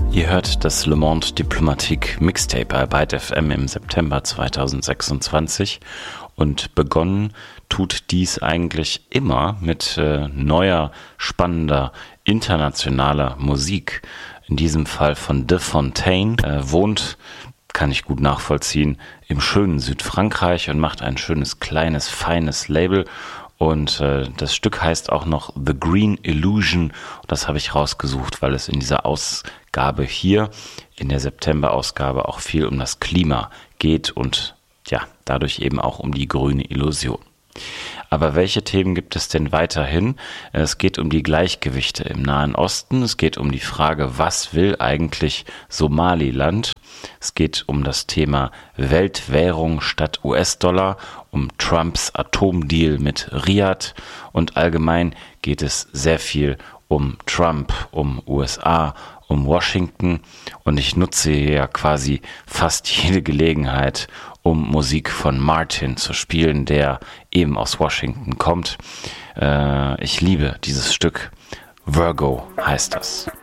Ihr hört das Le Monde Diplomatique Mixtape bei Byte FM im September 2026 und begonnen tut dies eigentlich immer mit neuer, spannender, internationaler Musik. In diesem Fall von De Fontaine, wohnt, kann ich gut nachvollziehen, im schönen Südfrankreich und macht ein schönes, kleines, feines Label. Und das Stück heißt auch noch The Green Illusion. Das habe ich rausgesucht, weil es in dieser Ausgabe hier, in der September-Ausgabe, auch viel um das Klima geht und ja, dadurch eben auch um die grüne Illusion. Aber welche Themen gibt es denn weiterhin? Es geht um die Gleichgewichte im Nahen Osten. Es geht um die Frage, was will eigentlich Somaliland? Es geht um das Thema Weltwährung statt US-Dollar, um Trumps Atomdeal mit Riad und allgemein geht es sehr viel um Trump, um USA, um Washington und ich nutze hier ja quasi fast jede Gelegenheit, um Musik von Martin zu spielen, der eben aus Washington kommt. Ich liebe dieses Stück. Virgo heißt das.